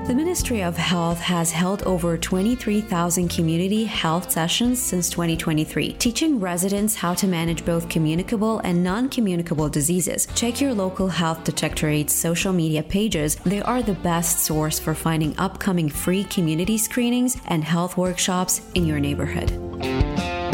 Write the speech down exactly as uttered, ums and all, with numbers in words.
The Ministry of Health has held over twenty-three thousand community health sessions since twenty twenty-three, teaching residents how to manage both communicable and non-communicable diseases. Check your local health detectorate's social media pages. They are the best source for finding upcoming free community screenings and health workshops in your neighborhood.